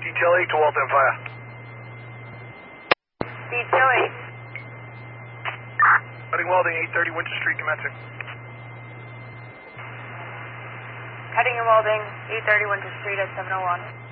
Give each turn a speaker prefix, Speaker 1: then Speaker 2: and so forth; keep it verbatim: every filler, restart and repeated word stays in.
Speaker 1: Detail eight to Walton Fire.
Speaker 2: Detail eight.
Speaker 1: Cutting welding, eight thirty Winter Street, commencing.
Speaker 2: Cutting and welding, eight thirty Winter Street at seven oh one.